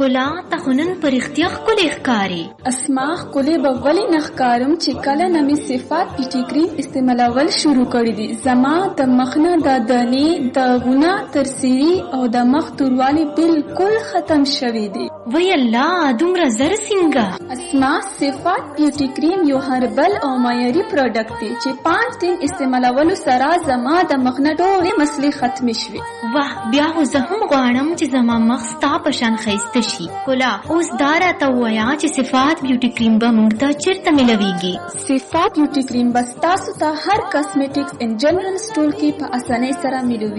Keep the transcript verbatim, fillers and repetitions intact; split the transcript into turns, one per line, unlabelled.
ښکلا ته خو نن په رښتیا ښکلې ښکارې.
اسما ښکلې به ولې نه ښکارم چې کله نه مې صفات بیوټي کریم استعمالول شروع کړي دي. زما د مخ نه د دانې داغونه ترسیري او د مخ توروالی بالکل ختم شوي دي.
وی الله دومره زر څنګه؟
اسما صفات بیوټي کریم یو هربل او معیاري پروډکټ دی چې پانچ دن استعمالولو سره زما د مخ نه ټولې مسلې ختمې شوې.
واه بیا خو زه هم غواړم چې زما مخ ستا په شان ښایسته شي. ښکلا اوس دا راته ووایه چې صفات بیوټي کریم به موږ ته چېرته میلویږي؟
صفات بیوټي کریم به ستاسو ته هر کاسمیټکس ان جنرال سټور کې په اسانۍ سره میلوي.